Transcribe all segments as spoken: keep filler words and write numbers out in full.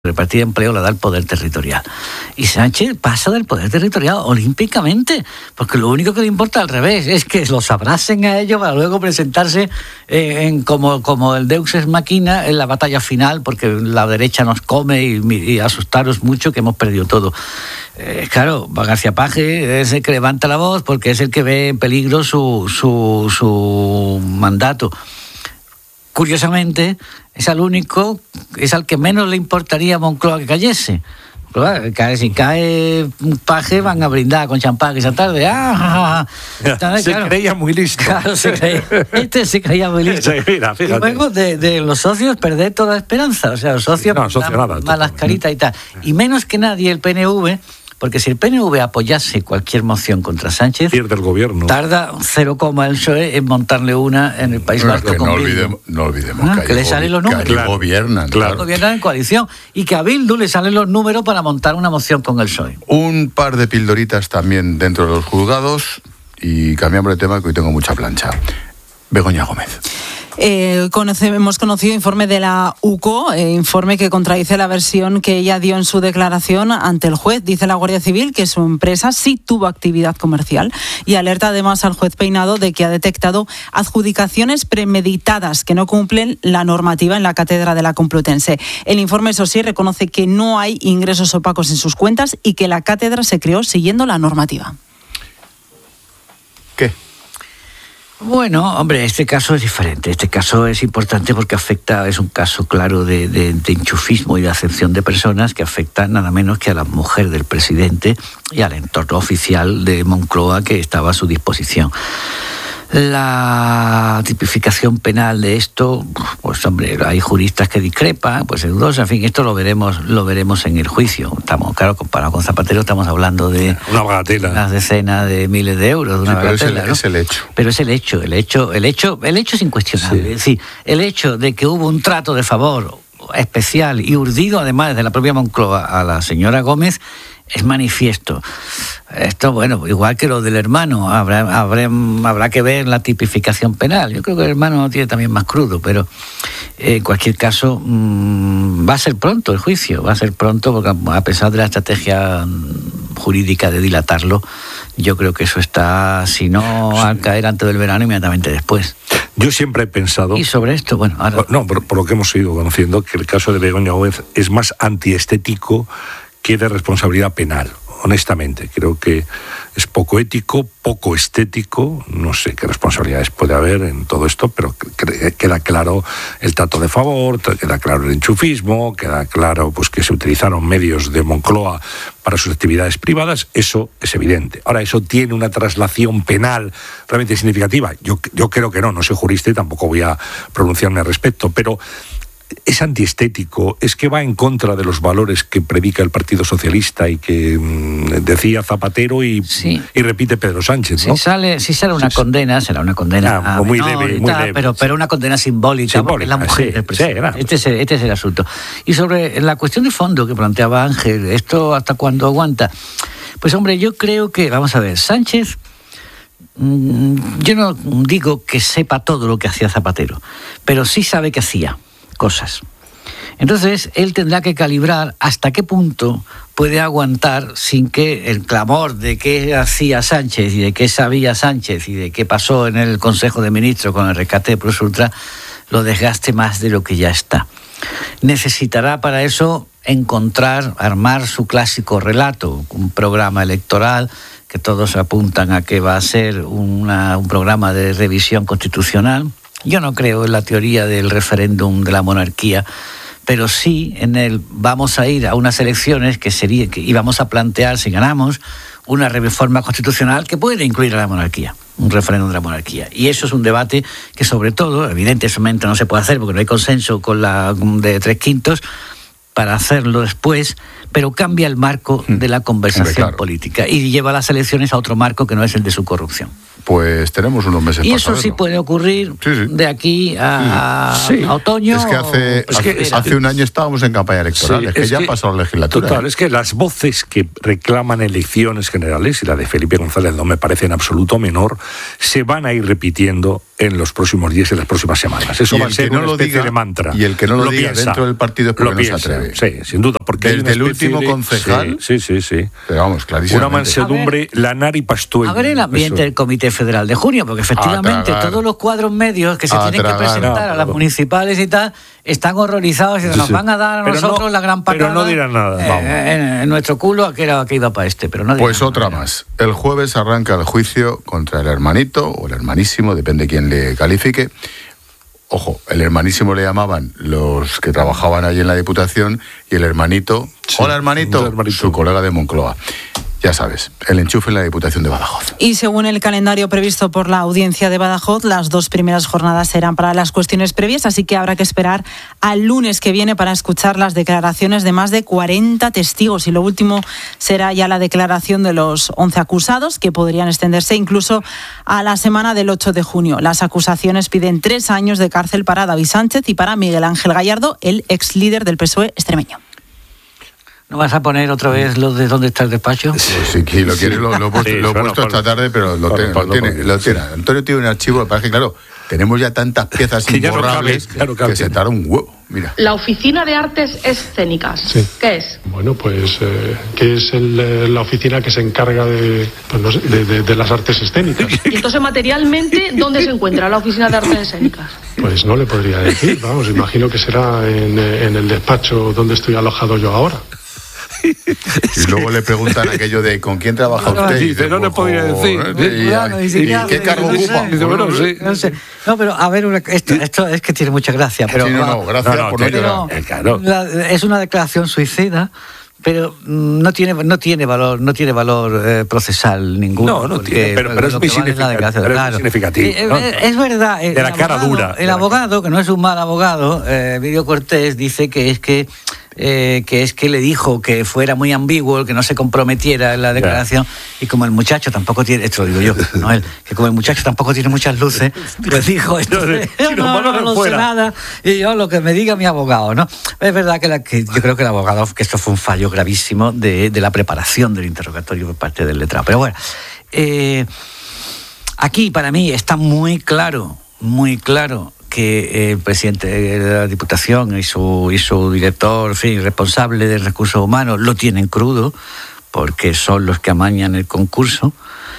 repartir empleo la da el poder territorial. Y Sánchez pasa del poder territorial olímpicamente, porque lo único que le importa al revés es que los abracen a ellos para luego presentarse eh, en como, como el Deus ex machina en la batalla final, porque la derecha nos come y, y asustaros mucho que hemos perdido todo. Eh, claro, García Paje es el que levanta la voz porque es el que ve en peligro su, su, su mandato. Curiosamente, es al único, es al que menos le importaría a Moncloa que cayese. Claro, si cae Paje, van a brindar con champán esa tarde. ¡Ah! Entonces, se claro, creía muy listo. Claro, se creía, este se creía muy listo. Sí, mira, y luego de, de los socios perder toda esperanza. O sea, los socios no, socio nada, malas caritas y tal. Y menos que nadie el P N V... Porque si el P N V apoyase cualquier moción contra Sánchez, pierde el gobierno. Tarda cero coma el P S O E en montarle una en el País Vasco. No, no olvidemos, no olvidemos ah, que, que le salen los números. Que claro, gobiernan. Claro. Gobiernan en coalición. Y que a Bildu le salen los números para montar una moción con el P S O E. Un par de pildoritas también dentro de los juzgados. Y cambiamos de tema, que hoy tengo mucha plancha. Begoña Gómez. Eh, conoce, hemos conocido informe de la U C O, eh, informe que contradice la versión que ella dio en su declaración ante el juez. Dice la Guardia Civil que su empresa sí tuvo actividad comercial y alerta además al juez Peinado de que ha detectado adjudicaciones premeditadas que no cumplen la normativa en la Cátedra de la Complutense. El informe, eso sí, reconoce que no hay ingresos opacos en sus cuentas y que la cátedra se creó siguiendo la normativa. ¿Qué? Bueno, hombre, este caso es diferente. Este caso es importante porque afecta, es un caso claro de, de, de enchufismo y de acepción de personas que afecta nada menos que a la mujer del presidente y al entorno oficial de Moncloa que estaba a su disposición. La tipificación penal de esto, pues hombre, hay juristas que discrepan, pues es dudosa, en fin, esto lo veremos, lo veremos en el juicio. Estamos, claro, comparado con Zapatero, estamos hablando de una bagatela, unas decenas de miles de euros, de una sí, pero bagatela, es el, ¿no? es el hecho. Pero es el hecho, el hecho, el hecho, el hecho es incuestionable. Sí. Es decir, el hecho de que hubo un trato de favor especial y urdido, además, desde la propia Moncloa a la señora Gómez, es manifiesto. Esto, bueno, igual que lo del hermano, habrá, habrá, habrá que ver la tipificación penal. Yo creo que el hermano tiene también más crudo, pero eh, en cualquier caso mmm, va a ser pronto el juicio, va a ser pronto, porque a pesar de la estrategia jurídica de dilatarlo, yo creo que eso está, si no al caer antes del verano, inmediatamente después. Yo siempre he pensado... Y sobre esto, bueno... Ahora... No, por, por lo que hemos ido conociendo, que el caso de Begoña Gómez es más antiestético que de responsabilidad penal, honestamente. Creo que es poco ético, poco estético, no sé qué responsabilidades puede haber en todo esto, pero queda claro el trato de favor, queda claro el enchufismo, queda claro pues que se utilizaron medios de Moncloa para sus actividades privadas, eso es evidente. Ahora, ¿eso tiene una traslación penal realmente significativa? Yo, yo creo que no, no soy jurista y tampoco voy a pronunciarme al respecto, pero es antiestético, es que va en contra de los valores que predica el Partido Socialista y que mmm, decía Zapatero y, sí. y repite Pedro Sánchez, ¿no? Si sale, si sale una sí, condena, será una condena ah, muy leve, muy tal, leve, pero, sí. pero una condena simbólica, simbólica porque es la mujer sí, del presidente. Sí, claro. este, es el, este es el asunto. Y sobre la cuestión de fondo que planteaba Ángel, ¿esto hasta cuándo aguanta? Pues hombre, yo creo que, vamos a ver, Sánchez... Yo no digo que sepa todo lo que hacía Zapatero, pero sí sabe que hacía cosas. Entonces, él tendrá que calibrar hasta qué punto puede aguantar sin que el clamor de qué hacía Sánchez y de qué sabía Sánchez y de qué pasó en el Consejo de Ministros con el rescate de Plus Ultra lo desgaste más de lo que ya está. Necesitará para eso encontrar, armar su clásico relato, un programa electoral que todos apuntan a que va a ser una, un programa de revisión constitucional. Yo no creo en la teoría del referéndum de la monarquía, pero sí en el vamos a ir a unas elecciones que sería que íbamos a plantear, si ganamos, una reforma constitucional que puede incluir a la monarquía, un referéndum de la monarquía. Y eso es un debate que, sobre todo, evidentemente no se puede hacer porque no hay consenso con la de tres quintos para hacerlo después, pero cambia el marco de la conversación claro. política y lleva las elecciones a otro marco que no es el de su corrupción. Pues tenemos unos meses y para eso saberlo. Sí puede ocurrir sí, sí. de aquí a, sí. a otoño. Es que hace, es hace, que, hace un año estábamos en campaña electoral, sí, es que es ya que, ha pasado la legislatura. Total, ¿eh? es que las voces que reclaman elecciones generales, y la de Felipe González no me parece en absoluto menor, se van a ir repitiendo en los próximos días y las próximas semanas. Eso va a ser una especie de mantra. Y el que no lo, lo diga piensa, dentro del partido es porque lo no piensa, se atreve. Sí, sin duda. Porque desde el último de, concejal. Sí, sí, sí. sí. Pero vamos, clarísimamente. Una mansedumbre, lanar y pastueña. A ver el ambiente Eso. del Comité Federal de Junio, porque efectivamente todos los cuadros medios que se a tienen tragar, que presentar no, a las no. municipales y tal, están horrorizados y Sí, nos sí. van a dar a Pero nosotros no, la gran patada. pero no dirán nada. eh, Vamos. en, en nuestro culo que era que iba para este, pero no dirán Pues nada. otra más. El jueves arranca el juicio contra el hermanito o el hermanísimo, depende quién le califique. Ojo, el hermanísimo le llamaban los que trabajaban allí en la Diputación y el hermanito, Sí, hola hermanito, el hermanito. su colega de Moncloa. Ya sabes, el enchufe en la Diputación de Badajoz. Y según el calendario previsto por la Audiencia de Badajoz, las dos primeras jornadas serán para las cuestiones previas, así que habrá que esperar al lunes que viene para escuchar las declaraciones de más de cuarenta testigos. Y lo último será ya la declaración de los once acusados, que podrían extenderse incluso a la semana del ocho de junio. Las acusaciones piden tres años de cárcel para David Sánchez y para Miguel Ángel Gallardo, el ex líder del P S O E extremeño. ¿No vas a poner otra vez lo de dónde está el despacho? Pues sí, que lo quieres, lo, lo he puesto, Sí, lo he bueno, puesto ponlo. esta tarde, pero lo, Ponlo, te- ponlo, lo tiene. porque- Lo tiene. Antonio tiene un archivo, para que claro, tenemos ya tantas piezas Que ya no imborrables cabe, claro, cabe. que se tarda un huevo. Mira. La Oficina de Artes Escénicas. Sí. ¿Qué es? Bueno, pues eh, que es el, eh, la oficina que se encarga de, pues, no sé, de, de- de las artes escénicas. Y entonces, materialmente, ¿dóné se encuentra la Oficina de Artes Escénicas? Pues no le podría decir, vamos, imagino que será en, eh, en el despacho donde estoy alojado yo ahora. Y luego le preguntan aquello de ¿con quién trabaja No, usted? Y dice, no le "Ojo, podía decir". ¿eh? Y, Bueno, y- y si y ya- ¿qué cargo no sé. ocupa? Dice, bueno, sí. No sé. No, pero a ver, una- esto, esto es que tiene mucha gracia. Pero, Sí, no, no, gracias No, no, por no que- llorar. pero Eh, claro. la- es una declaración suicida, pero mm, no tiene no tiene valor no tiene valor eh, procesal ninguno. No, no porque tiene, pero- pero es lo muy que vale es la significativo, declaración, pero es muy claro. significativo, Eh, ¿no? eh, Es verdad. el De la cara abogado- dura, de El la abogado, que no es un mal abogado, eh, Emilio Cortés, dice que es que eh, que es que le dijo que fuera muy ambiguo, que no se comprometiera en la declaración, y como el muchacho tampoco tiene, esto lo digo yo, no él, que como el muchacho tampoco tiene muchas luces, pues dijo esto, No, de, si los no, no, valores no sé fuera. nada, y yo lo que me diga mi abogado, ¿no? Es verdad que, la, que yo creo que el abogado, que esto fue un fallo gravísimo de, de la preparación del interrogatorio por parte del letrado, pero bueno, eh, aquí para mí está muy claro, muy claro que el presidente de la Diputación y su, y su director, en fin, responsable de recursos humanos, lo tienen crudo, porque son los que amañan el concurso.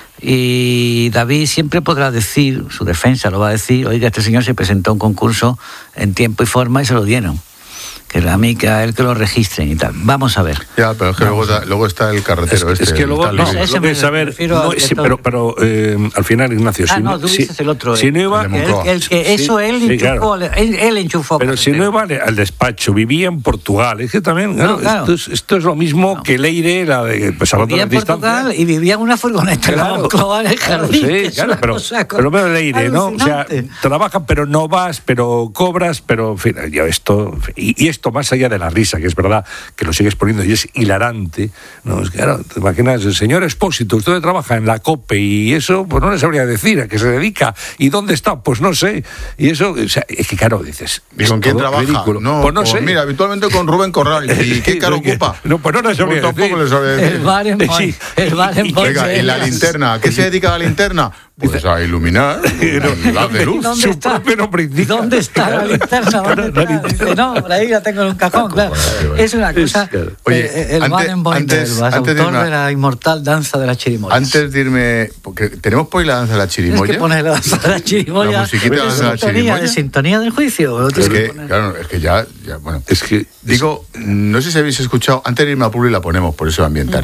Y David siempre podrá decir, su defensa lo va a decir, oiga, este señor se presentó a un concurso en tiempo y forma y se lo dieron. Que a mí, que a él que lo registren y tal. Vamos a ver. Ya, pero es que luego, Vamos a ver. da- luego está el carretero Es, este. es que el luego, tal no, Luis. ese lo me que saber, refiero no, al sí, director. pero, pero eh, al final, Ignacio, Ah, si no, tú si- dices el otro. si no iba, el de el, Moncloa. el que Sí, eso él sí, enchufó, claro. él, él enchufó. pero si no iba al despacho, vivía en Portugal, es que también, claro, claro. Esto, es, esto es lo mismo No. que Leire, la de, pues hablando Vivía de en distancia. Portugal y vivía en una furgoneta en la Claro, Moncloa en el claro, jardín. que sí, es claro, una pero, cosa pero veo Leire, ¿no? O sea, alucinante. trabajan, pero no vas, pero cobras, pero en fin, yo esto, y, y esto más allá de la risa, que es verdad que lo sigues poniendo y es hilarante, ¿no? Es que, claro, te imaginas, el señor Expósito, usted trabaja en la COPE y eso, pues no le sabría decir a qué se dedica y dónde está, pues no sé, y eso, o sea, es que claro, dices, ¿Y es con quién todo trabaja? ridículo. No, pues no pues sé. mira, habitualmente con Rubén Corral. ¿Y qué cargo No, que- ocupa? no, pues no le sabría Pues tampoco decir. le sabría decir. El bar en Mon- Sí. el bar en Oiga, ¿y la Montelas. linterna? ¿A qué se dedica la linterna? Pues a iluminar, la de luz. ¿Dónde Su está? propio nombre indica. ¿Dónde está la linterna? ¿Dónde Claro, la está? linterna. Dice, no, por ahí la tengo en un cajón, claro. Es una cosa. claro. Oye, eh, el antes- Baden-Powell, antes- el antes de autor irme- de la inmortal danza de la chirimoya. Antes de irme, porque tenemos por ahí la danza de la Tienes chirimoya. que poner la danza de la chirimoya. La musiquita de la de danza de la sintonía, chirimoya. de sintonía del juicio. Lo Es tienes que, poner. claro, es que ya, ya, bueno. Es que Digo, no sé si habéis escuchado, antes de irme a Publi la ponemos, por eso va a ambientar.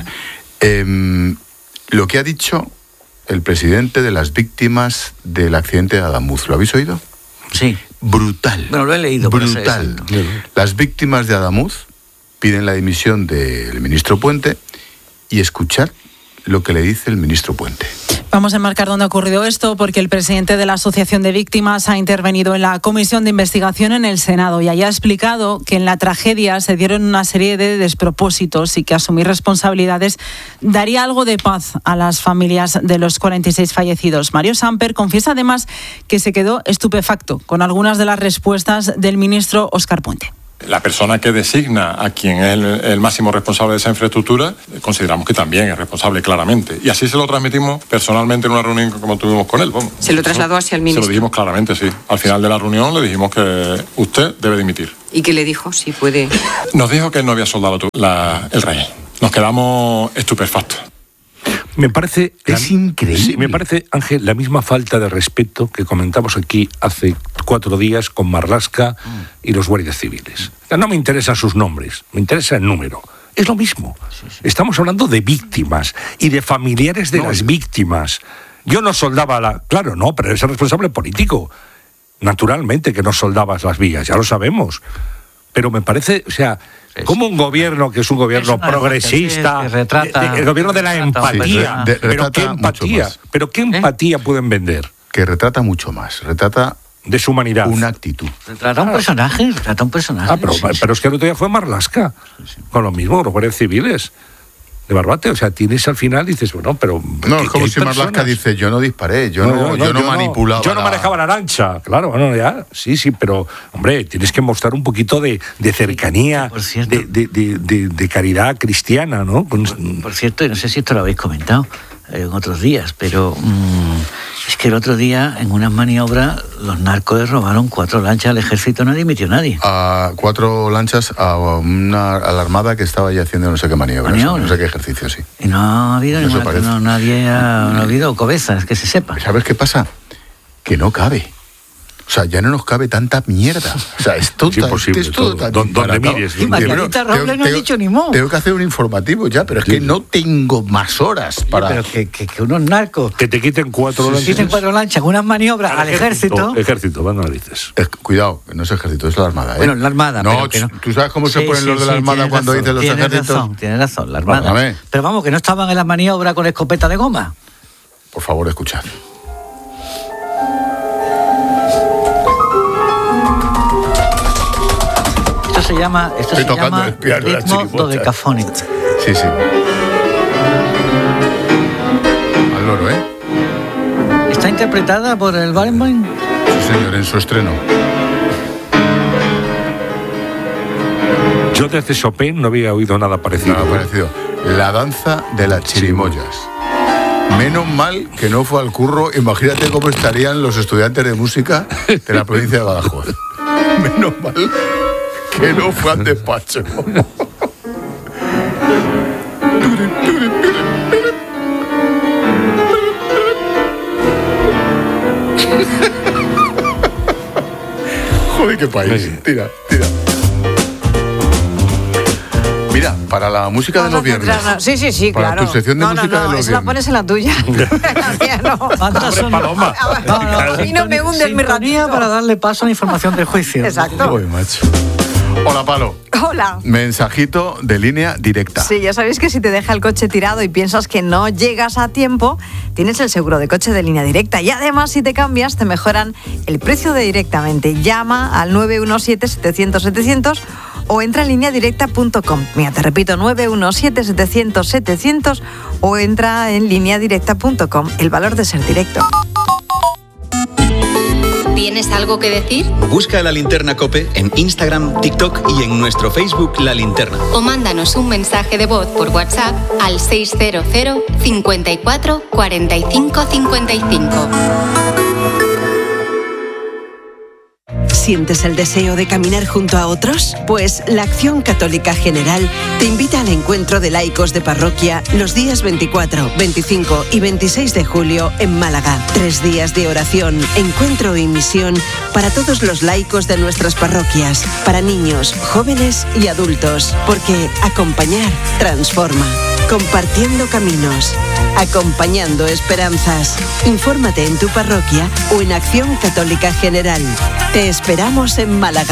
Em, lo que ha dicho el presidente de las víctimas del accidente de Adamuz, ¿lo habéis oído? Sí. Brutal. Bueno, lo he leído, pero sé Brutal. exacto. Las víctimas de Adamuz piden la dimisión del ministro Puente y escuchar lo que le dice el ministro Puente. Vamos a enmarcar dónde ha ocurrido esto, porque el presidente de la Asociación de Víctimas ha intervenido en la comisión de investigación en el Senado y allá ha explicado que en la tragedia se dieron una serie de despropósitos y que asumir responsabilidades daría algo de paz a las familias de los cuarenta y seis fallecidos. Mario Samper confiesa además que se quedó estupefacto con algunas de las respuestas del ministro Óscar Puente. la persona que designa a quien es el, el máximo responsable de esa infraestructura, consideramos que también es responsable claramente. Y así se lo transmitimos personalmente en una reunión como tuvimos con él. Vamos. ¿Se lo trasladó hacia el ministro? Se lo dijimos claramente, sí. Al final de la reunión le dijimos que usted debe dimitir. ¿Y qué le dijo? Si puede... Nos dijo que él no había soldado la, el rey. Nos quedamos estupefactos. Me parece... Es la, increíble. Sí, me parece, Ángel, la misma falta de respeto que comentamos aquí hace cuatro días con Marlaska y los guardias civiles. No me interesan sus nombres, me interesa el número. Es lo mismo. Sí, sí. Estamos hablando de víctimas y de familiares de no, las víctimas. Yo no soldaba la... Claro, no, pero eres el responsable político. Naturalmente que no soldabas las vías, ya lo sabemos. Pero me parece, o sea... Como un gobierno que es un gobierno es progresista, que retrata, de, de, el gobierno de la empatía, sí, de, pero qué empatía, pero qué empatía ¿Eh? pueden vender. Que retrata mucho más, retrata de su humanidad, una actitud. Retrata un personaje, retrata un personaje. Ah, pero, sí, pero es que el otro día fue Marlaska, sí, sí. con lo mismo, los guardias civiles. De Barbate, o sea, tienes al final, dices, bueno, pero... No, es como si Marlaska dice, yo no disparé, yo no, no, no, yo no yo manipulaba... Yo no manejaba la lancha, claro, bueno, ya, sí, sí, pero, hombre, tienes que mostrar un poquito de, de cercanía, por cierto, de, de, de, de, de caridad cristiana, ¿no? Con... Por, por cierto, y no sé si esto lo habéis comentado en otros días, pero mmm, es que el otro día, en unas maniobras, los narcos le robaron cuatro lanchas al ejército, no dimitió nadie. A cuatro lanchas a, una, a la armada que estaba allí haciendo no sé qué maniobras, ¿Maniobra? no sé qué ejercicio, sí. Y no ha habido no ninguna, no, nadie ha, no ha habido cobezas, que se sepa. ¿Sabes qué pasa? Que no cabe. O sea, ya no nos cabe tanta mierda. O sea, es todo, es imposible, es todo, todo tan donde mires. Y Margarita Robles no ha dicho ni mo. Tengo que hacer un informativo ya, pero es que no tengo más horas para... Pero que, que, que unos narcos... Que te quiten cuatro sí, lanchas. Quiten cuatro lanchas, unas maniobras al, al ejército. Ejército, ejército van narices. Es, cuidado, no es ejército, es la armada, ¿eh? Bueno, la armada. No, pero no. ¿Tú sabes cómo se sí, ponen sí, los de la sí, armada cuando razón, dicen los tienes ejércitos? Razón, tienes razón, la armada. Bueno, pero vamos, que no estaban en la maniobra con escopeta de goma. Por favor, escuchad. Esto se llama, esto Estoy se llama ritmo dodecafónico. Sí, sí. Al loro, ¿eh? ¿Está interpretada por el Barenboim? Sí, señor, en su estreno. Yo desde Chopin no había oído nada parecido. Nada parecido. La danza de las chirimoyas. Menos mal que no fue al curro. Imagínate cómo estarían los estudiantes de música de la provincia de Badajoz. Menos mal que no fue al despacho. Joder, qué país. Tira, tira. Mira, para la música Vamos de los viernes. Sí, sí, sí, para claro. Para tu sección de no, música no, no, de los esa viernes. la pones en la tuya. no. Hombre, paloma. No, no, a mí no me hundes mi ratito. Para darle paso a la información del juicio. Exacto. Uy, macho. Hola, Palo. Hola. Mensajito de línea directa. Sí, ya sabéis que si te deja el coche tirado y piensas que no llegas a tiempo, tienes el seguro de coche de línea directa. Y además, si te cambias, te mejoran el precio de directamente. Llama al nueve uno siete, setecientos, setecientos o entra en línea directa punto com. Mira, te repito, nueve uno siete, setecientos, setecientos o entra en línea directa punto com. El valor de ser directo. ¿Tienes algo que decir? Busca La Linterna COPE en Instagram, TikTok y en nuestro Facebook La Linterna. O mándanos un mensaje de voz por WhatsApp al seiscientos, cincuenta y cuatro, cuarenta y cinco, cincuenta y cinco. ¿Sientes el deseo de caminar junto a otros? Pues la Acción Católica General te invita al encuentro de laicos de parroquia los días veinticuatro, veinticinco y veintiséis de julio en Málaga. Tres días de oración, encuentro y misión para todos los laicos de nuestras parroquias, para niños, jóvenes y adultos, porque acompañar transforma. Compartiendo caminos, acompañando esperanzas. Infórmate en tu parroquia o en Acción Católica General. Te esperamos en Málaga.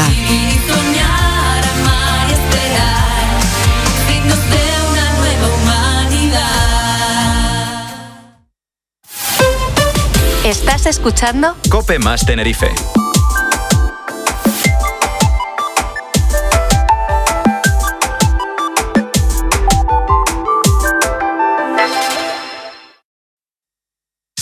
¿Estás escuchando? COPE más Tenerife.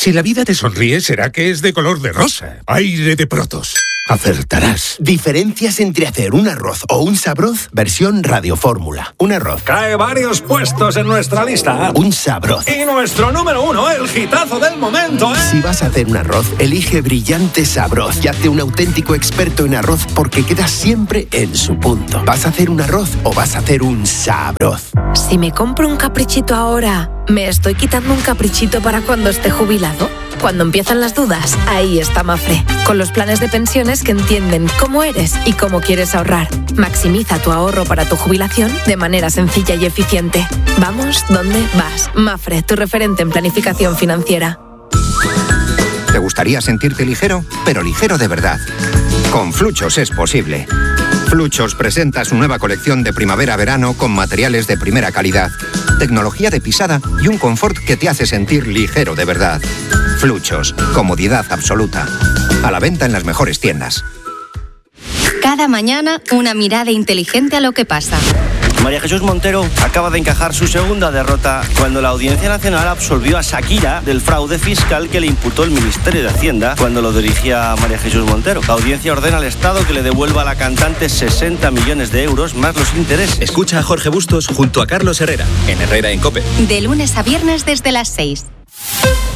Si la vida te sonríe, será que es de color de rosa. Aire de Protos. Acertarás. Diferencias entre hacer un arroz o un sabroz, versión radiofórmula. Un arroz. Cae varios puestos en nuestra lista. Un sabroz. Y nuestro número uno, el hitazo del momento, ¿eh? Si vas a hacer un arroz, elige Brillante Sabroz y hazte un auténtico experto en arroz porque quedas siempre en su punto. ¿Vas a hacer un arroz o vas a hacer un sabroz? Si me compro un caprichito ahora, ¿me estoy quitando un caprichito para cuando esté jubilado? Cuando empiezan las dudas, ahí está Mafre, con los planes de pensiones que entienden cómo eres y cómo quieres ahorrar. Maximiza tu ahorro para tu jubilación de manera sencilla y eficiente. Vamos, ¿dónde vas? Mafre, tu referente en planificación financiera. ¿Te gustaría sentirte ligero? Pero ligero de verdad. Con Fluchos es posible. Fluchos presenta su nueva colección de primavera-verano con materiales de primera calidad, tecnología de pisada y un confort que te hace sentir ligero de verdad. Fluchos, comodidad absoluta. A la venta en las mejores tiendas. Cada mañana, una mirada inteligente a lo que pasa. María Jesús Montero acaba de encajar su segunda derrota cuando la Audiencia Nacional absolvió a Shakira del fraude fiscal que le imputó el Ministerio de Hacienda cuando lo dirigía María Jesús Montero. La audiencia ordena al Estado que le devuelva a la cantante sesenta millones de euros más los intereses. Escucha a Jorge Bustos junto a Carlos Herrera en Herrera en COPE. De lunes a viernes desde las seis.